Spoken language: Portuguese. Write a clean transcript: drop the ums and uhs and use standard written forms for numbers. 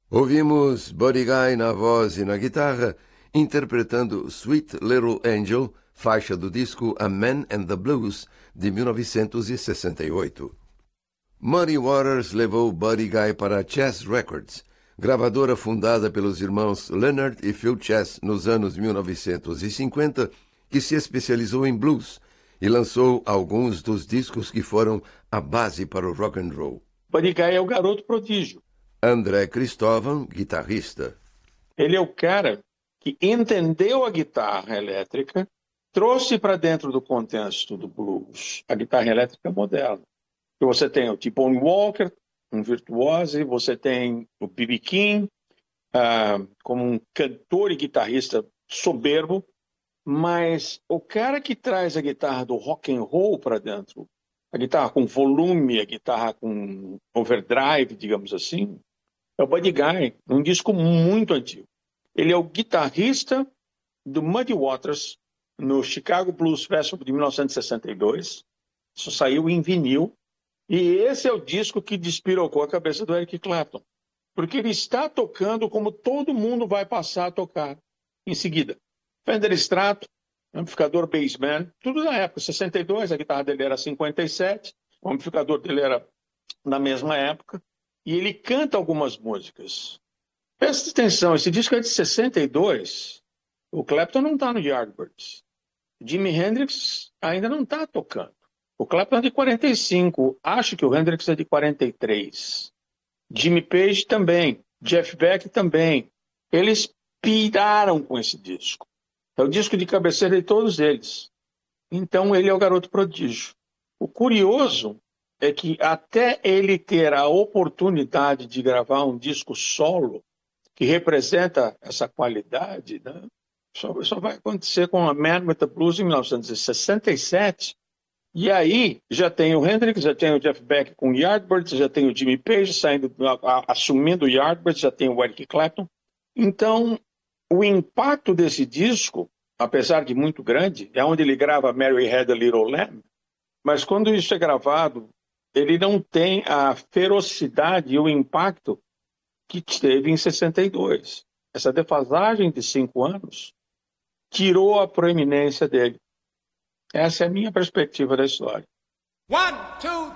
Ouvimos Buddy Guy na voz e na guitarra, interpretando Sweet Little Angel, faixa do disco A Man and the Blues, de 1968. Muddy Waters levou Buddy Guy para a Chess Records, gravadora fundada pelos irmãos Leonard e Phil Chess nos anos 1950, que se especializou em blues e lançou alguns dos discos que foram a base para o rock and roll. Buddy Guy é o garoto prodígio. André Cristóvão, guitarrista. Ele é o cara que entendeu a guitarra elétrica, trouxe para dentro do contexto do blues a guitarra elétrica moderna. Você tem o T-Bone Walker, um virtuose, você tem o B.B. King, como um cantor e guitarrista soberbo, mas o cara que traz a guitarra do rock and roll para dentro, a guitarra com volume, a guitarra com overdrive, digamos assim, é o Buddy Guy, um disco muito antigo. Ele é o guitarrista do Muddy Waters no Chicago Blues Festival de 1962. Isso saiu em vinil. E esse é o disco que despirocou a cabeça do Eric Clapton. Porque ele está tocando como todo mundo vai passar a tocar em seguida. Fender Strato, amplificador Bassman, tudo na época, 62, a guitarra dele era 57, o amplificador dele era na mesma época, e ele canta algumas músicas. Presta atenção, esse disco é de 62, o Clapton não está no Yardbirds. Jimi Hendrix ainda não está tocando. O Clapton é de 45, acho que o Hendrix é de 43. Jimmy Page também, Jeff Beck também. Eles piraram com esse disco. É o disco de cabeceira de todos eles. Então ele é o garoto prodígio. O curioso é que até ele ter a oportunidade de gravar um disco solo que representa essa qualidade, né? Só vai acontecer com A Man with the Blues em 1967. E aí já tem o Hendrix, já tem o Jeff Beck com o Yardbirds, já tem o Jimmy Page assumindo o Yardbirds, já tem o Eric Clapton. Então, o impacto desse disco, apesar de muito grande, é onde ele grava Mary Had a Little Lamb, mas quando isso é gravado, ele não tem a ferocidade e o impacto que teve em 62. Essa defasagem de 5 anos tirou a proeminência dele. Essa é a minha perspectiva da história. 1, 2,